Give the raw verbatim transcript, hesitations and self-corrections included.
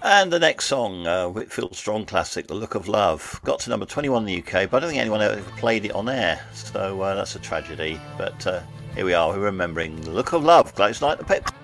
And the next song, uh, Whitfield Strong classic, The Look of Love, got to number twenty-one in the U K, but I don't think anyone ever played it on air, so uh, that's a tragedy. But uh, here we are, we're remembering The Look of Love. Glad it's like the Pets.